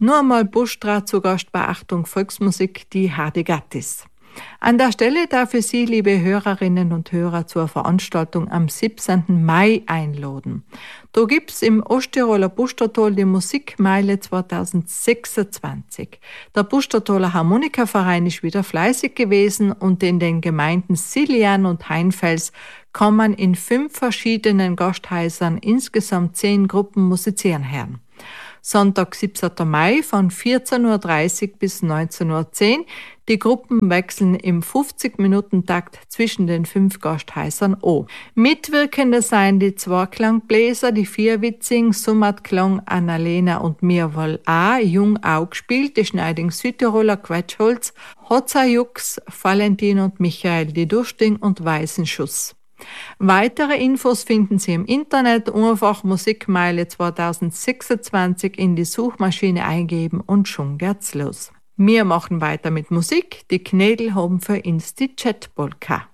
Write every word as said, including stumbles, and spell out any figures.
Nur einmal Buschtra zu Gast bei Achtung Volksmusik, die Hardy Gattis. An der Stelle darf ich Sie, liebe Hörerinnen und Hörer, zur Veranstaltung am siebzehnten Mai einladen. Da gibt's im Osttiroler Pustertal die Musikmeile zweitausendsechsundzwanzig. Der Pustertaler Harmonikaverein ist wieder fleißig gewesen und in den Gemeinden Sillian und Heinfels kann man in fünf verschiedenen Gasthäusern insgesamt zehn Gruppen musizieren hören. Sonntag, siebzehnten Mai von vierzehn Uhr dreißig bis neunzehn Uhr zehn. Die Gruppen wechseln im fünfzig-Minuten-Takt zwischen den fünf Gasthäusern an. Mitwirkende seien die Zweiklangbläser, die Vierwitzing, Summatklang, Annalena und Mirwal A. Jung auch gespielt, die Schneiding Südtiroler Quetschholz, Hotzajux, Valentin und Michael, die Dursting und Weißenschuss. Weitere Infos finden Sie im Internet, einfach Musikmeile zweitausendsechsundzwanzig in die Suchmaschine eingeben und schon geht's los. Wir machen weiter mit Musik, die Knädel haben für uns die Chatpolka.